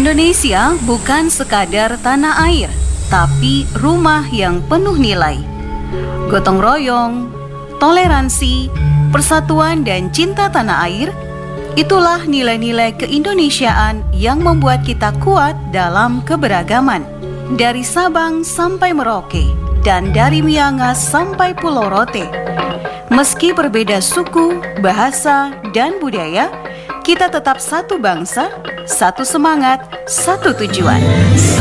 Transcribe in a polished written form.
Indonesia bukan sekadar tanah air, tapi rumah yang penuh nilai. Gotong royong, toleransi, persatuan dan cinta tanah air, itulah nilai-nilai keindonesiaan yang membuat kita kuat dalam keberagaman. Dari Sabang sampai Merauke, dan dari Miangas sampai Pulau Rote. Meski berbeda suku, bahasa, dan budaya, kita tetap satu bangsa, satu semangat, satu tujuan.